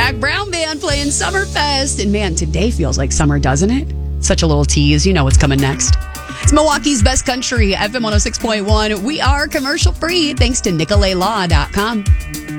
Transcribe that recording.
Zac Brown Band playing Summerfest. And man, today feels like summer, doesn't it? Such a little tease. You know what's coming next. It's Milwaukee's Best Country, FM 106.1. We are commercial free thanks to NicolaLaw.com.